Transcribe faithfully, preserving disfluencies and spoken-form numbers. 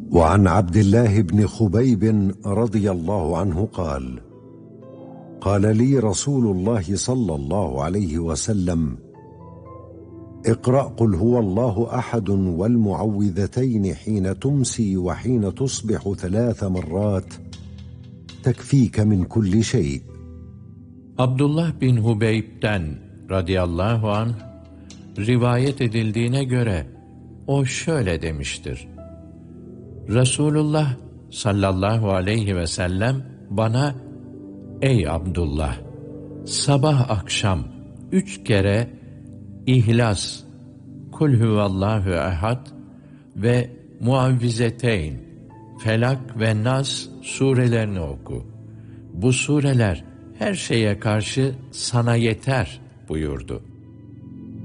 وعن عبد الله بن خبيب رضي الله عنه قال: قال لي رسول الله صلى الله عليه وسلم: اقرأ قل هو الله أحد والمعوذتين حين تمسي وحين تصبح ثلاث مرات tekfike min kulli şey. Abdullah bin Hubeyb'den radıyallahu anh rivayet edildiğine göre o şöyle demiştir: Resulullah sallallahu aleyhi ve sellem bana, ey Abdullah, sabah akşam üç kere İhlas, Kul huvallahu ehad ve Muavvizeteyn, Felak ve Nas surelerini oku. Bu sureler her şeye karşı sana yeter buyurdu.